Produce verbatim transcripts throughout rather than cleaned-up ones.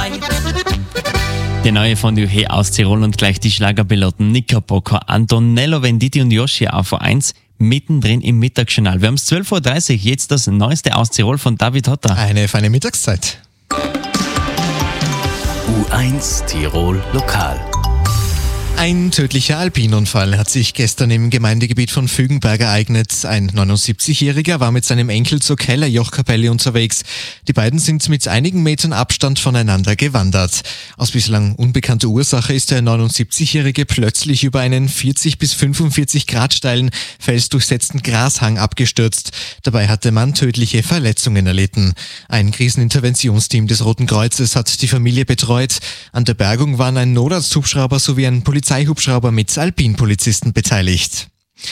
Der neue Fondue Hey aus Tirol und gleich die Schlagerpiloten Knickerbocker, Antonello Venditti und Yoshi auf V eins mittendrin im Mittagsjournal. Wir haben es zwölf Uhr dreißig, jetzt das Neueste aus Tirol von David Hotter. Eine feine Mittagszeit. U eins Tirol Lokal. Ein tödlicher Alpinunfall hat sich gestern im Gemeindegebiet von Fügenberg ereignet. Ein neunundsiebzigjähriger war mit seinem Enkel zur Kellerjochkapelle unterwegs. Die beiden sind mit einigen Metern Abstand voneinander gewandert. Aus bislang unbekannter Ursache ist der neunundsiebzigjährige plötzlich über einen vierzig bis fünfundvierzig Grad steilen, felsdurchsetzten Grashang abgestürzt. Dabei hat der Mann tödliche Verletzungen erlitten. Ein Kriseninterventionsteam des Roten Kreuzes hat die Familie betreut. An der Bergung waren ein Notarzthubschrauber sowie ein Polizeihubschrauber mit Alpinpolizisten beteiligt.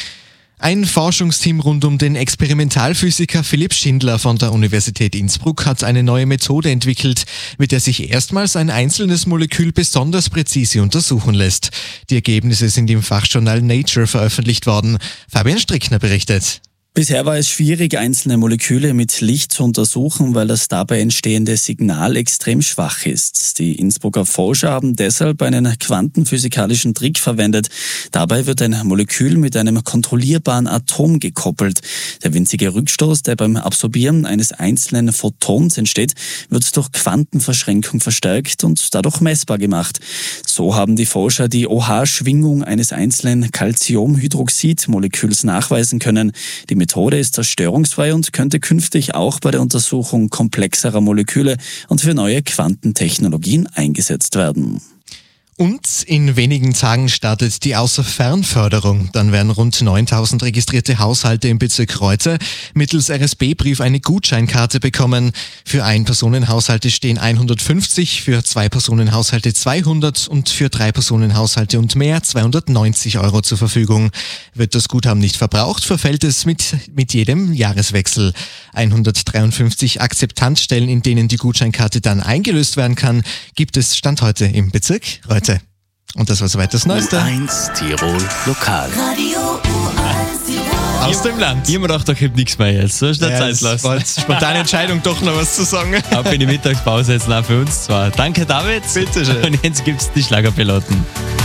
Ein Forschungsteam rund um den Experimentalphysiker Philipp Schindler von der Universität Innsbruck hat eine neue Methode entwickelt, mit der sich erstmals ein einzelnes Molekül besonders präzise untersuchen lässt. Die Ergebnisse sind im Fachjournal Nature veröffentlicht worden. Fabian Strickner berichtet. Bisher war es schwierig, einzelne Moleküle mit Licht zu untersuchen, weil das dabei entstehende Signal extrem schwach ist. Die Innsbrucker Forscher haben deshalb einen quantenphysikalischen Trick verwendet. Dabei wird ein Molekül mit einem kontrollierbaren Atom gekoppelt. Der winzige Rückstoß, der beim Absorbieren eines einzelnen Photons entsteht, wird durch Quantenverschränkung verstärkt und dadurch messbar gemacht. So haben die Forscher die O H-Schwingung eines einzelnen Calciumhydroxid-Moleküls nachweisen können. Die Methode ist zerstörungsfrei und könnte künftig auch bei der Untersuchung komplexerer Moleküle und für neue Quantentechnologien eingesetzt werden. Und in wenigen Tagen startet die Außerfernförderung. Dann werden rund neuntausend registrierte Haushalte im Bezirk Reute mittels R S B-Brief eine Gutscheinkarte bekommen. Für Ein-Personen-Haushalte stehen hundertfünfzig, für Zwei-Personen-Haushalte zweihundert und für Drei-Personen-Haushalte und mehr zweihundertneunzig Euro zur Verfügung. Wird das Guthaben nicht verbraucht, verfällt es mit, mit jedem Jahreswechsel. hundertdreiundfünfzig Akzeptanzstellen, in denen die Gutscheinkarte dann eingelöst werden kann, gibt es Stand heute im Bezirk Reute. Und das war soweit das Neueste. U eins Tirol Lokal. Radio U eins Tirol. Aus dem Land. Ich habe mir gedacht, da kommt nichts mehr jetzt. So ist der Ja, Zeit das lassen. war jetzt spontane Entscheidung, doch noch was zu sagen. Ab in die Mittagspause jetzt noch für uns zwar. Danke, David. Bitte schön. Und jetzt gibt's die Schlagerpiloten.